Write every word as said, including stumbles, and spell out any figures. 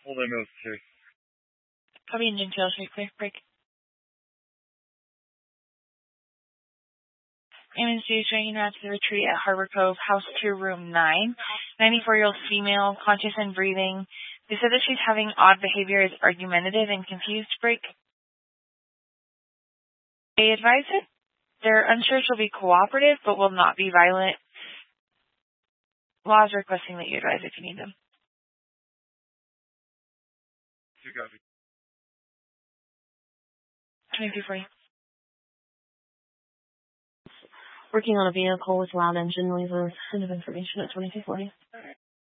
Hold on, no, sir. Copy engine tail straight clear, break. Image due training route to the retreat at Harbor Cove, House two, Room nine. ninety-four-year-old female, conscious and breathing. They said that she's having odd behavior, is argumentative and confused. Break. They advise it. They're unsure she'll be cooperative, but will not be violent. Law is requesting that you advise if you need them. You got it. twenty-two forty. Working on a vehicle with loud engine noises. End of information at twenty-two forty.